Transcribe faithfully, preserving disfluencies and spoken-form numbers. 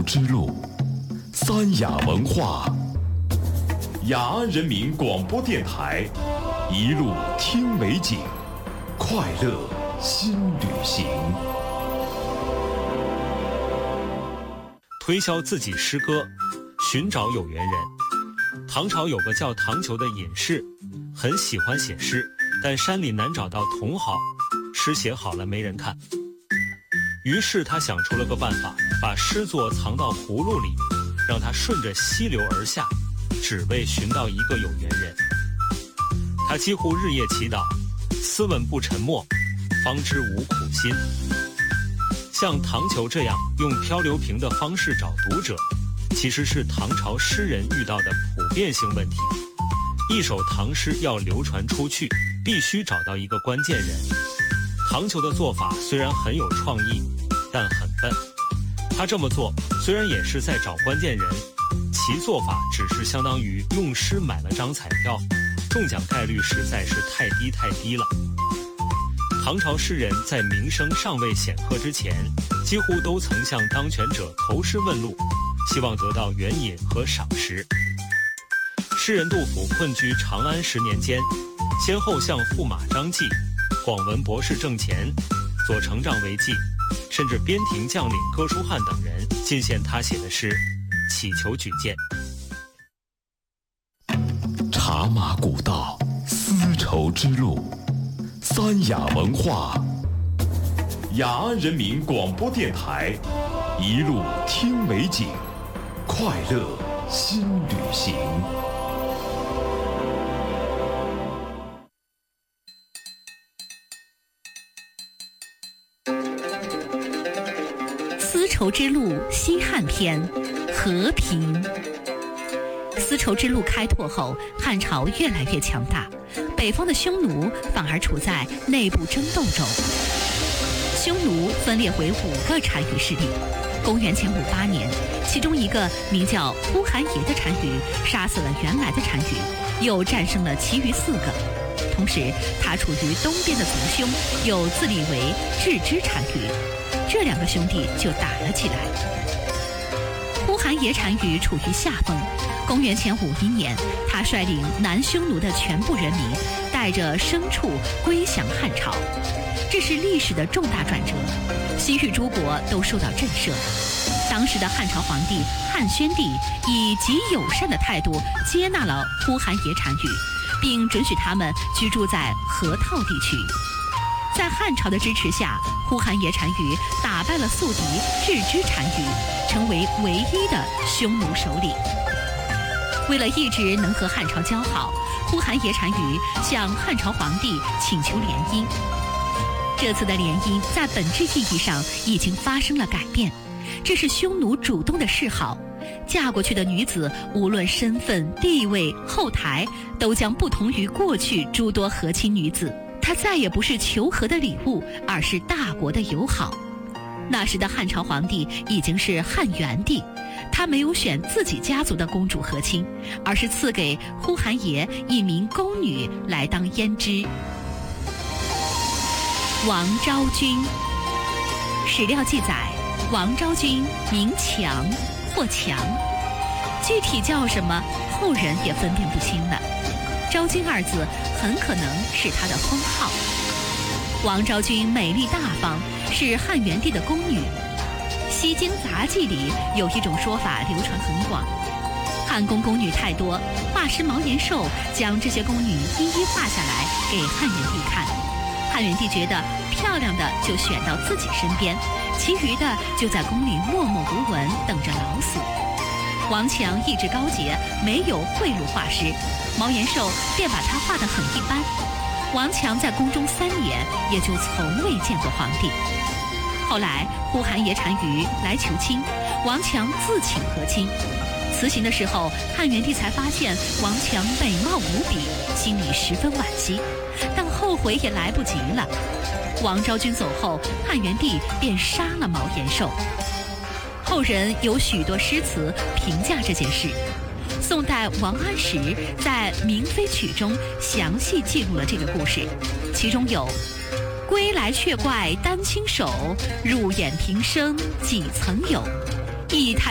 之路，三雅文化，雅安人民广播电台，一路听美景，快乐新旅行。 推销自己诗歌，寻找有缘人。唐朝有个叫唐求的隐士，很喜欢写诗，但山里难找到同好，诗写好了没人看。于是他想出了个办法，把诗作藏到葫芦里，让它顺着溪流而下，只为寻到一个有缘人。他几乎日夜祈祷，斯文不沉默，方知无苦心。像唐求这样用漂流瓶的方式找读者，其实是唐朝诗人遇到的普遍性问题。一首唐诗要流传出去，必须找到一个关键人。唐求的做法虽然很有创意，但很笨。他这么做虽然也是在找关键人，其做法只是相当于用诗买了张彩票，中奖概率实在是太低太低了。唐朝诗人在名声尚未显赫之前，几乎都曾向当权者投诗问路，希望得到援引和赏识。诗人杜甫困居长安十年间，先后向驸马张继、广文博士郑虔、左丞相韦济，甚至边庭将领哥舒翰等人进献他写的诗，祈求举荐。 茶马古道，丝绸之路，三雅文化，雅安人民广播电台，一路听美景，快乐新旅行。 丝绸之路西汉篇，和平。丝绸之路开拓后，汉朝越来越强大，北方的匈奴反而处在内部争斗中。匈奴分裂为五个单于势力。公元前五八年，其中一个名叫呼韩邪的单于杀死了原来的单于，又战胜了其余四个。同时，他处于东边的族兄又自立为郅支单于，这两个兄弟就打了起来。呼韩邪单于处于下风。公元前五一年，他率领南匈奴的全部人民，带着牲畜归降汉朝。这是历史的重大转折，西域诸国都受到震慑。当时的汉朝皇帝汉宣帝以极友善的态度接纳了呼韩邪单于，并准许他们居住在河套地区。在汉朝的支持下，呼韩邪单于打败了宿敌郅支单于，成为唯一的匈奴首领。为了一直能和汉朝交好，呼韩邪单于向汉朝皇帝请求联姻。这次的联姻在本质意义上已经发生了改变，这是匈奴主动的示好。嫁过去的女子无论身份、地位、后台，都将不同于过去诸多和亲女子。她再也不是求和的礼物，而是大国的友好。那时的汉朝皇帝已经是汉元帝，他没有选自己家族的公主和亲，而是赐给呼韩邪一名宫女来当胭脂。王昭君。史料记载，王昭君名强或强，具体叫什么，后人也分辨不清了。昭君二字很可能是她的封号。王昭君美丽大方，是汉元帝的宫女。《西京杂记》里有一种说法流传很广，汉宫宫女太多，画师毛延寿将这些宫女一一画下来给汉元帝看。汉元帝觉得漂亮的就选到自己身边，其余的就在宫里默默无闻，等着老死。王强意志高洁，没有贿赂画师，毛延寿便把他画得很一般。王强在宫中三年，也就从未见过皇帝。后来呼韩邪单于来求亲，王强自请和亲。辞行的时候，汉元帝才发现王强美貌无比，心里十分惋惜，但后悔也来不及了。王昭君走后，汉元帝便杀了毛延寿。后人有许多诗词评价这件事。宋代王安石在《明妃曲》中详细记录了这个故事，其中有“归来却怪丹青手，入眼平生几曾有，一叹